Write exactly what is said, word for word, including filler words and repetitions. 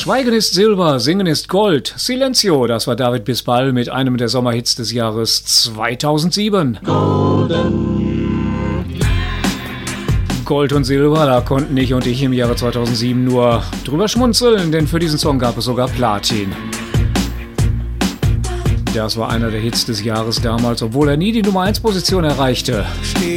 Schweigen ist Silber, Singen ist Gold. Silencio, das war David Bisbal mit einem der Sommerhits des Jahres zweitausendsieben. Golden. Gold und Silber, da konnten ich und ich im Jahre zweitausendsieben nur drüber schmunzeln, denn für diesen Song gab es sogar Platin. Das war einer der Hits des Jahres damals, obwohl er nie die Nummer eins Position erreichte.